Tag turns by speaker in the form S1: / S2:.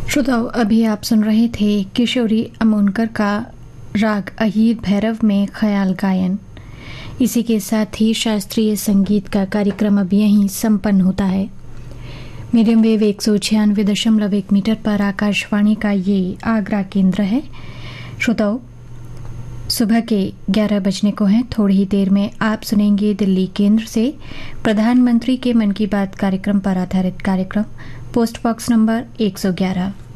S1: श्रोताओं, अभी आप सुन रहे थे किशोरी अमोनकर का राग अहीर भैरव में ख्याल गायन। इसी के साथ ही शास्त्रीय संगीत का कार्यक्रम अब यहीं संपन्न होता है। मीडियम वेव 196.1 मीटर पर आकाशवाणी का ये आगरा केंद्र है। श्रोताओं, सुबह के 11 बजने को हैं। थोड़ी ही देर में आप सुनेंगे दिल्ली केंद्र से प्रधानमंत्री के मन की बात कार्यक्रम पर आधारित कार्यक्रम पोस्ट बॉक्स नंबर 111।